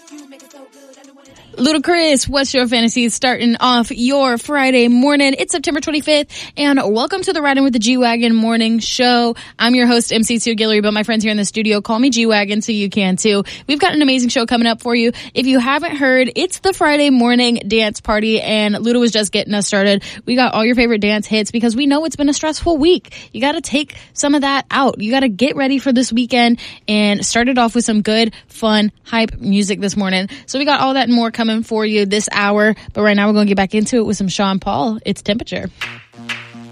Ludacris, what's your fantasy? Starting off your Friday morning. It's September 25th, and welcome to the Riding with the G-Wagon morning show. I'm your host, MC Sue Guillory, but my friends here in the studio call me G-Wagon, so you can too. We've got an amazing show coming up for you. If you haven't heard, it's the Friday morning dance party, and Luda was just getting us started. We got all your favorite dance hits because we know it's been a stressful week. You got to take some of that out. You got to get ready for this weekend and start it off with some good, fun, hype music this morning. So we got all that and more coming for you this hour, but right now we're going to get back into it with some Sean Paul. It's Temperature.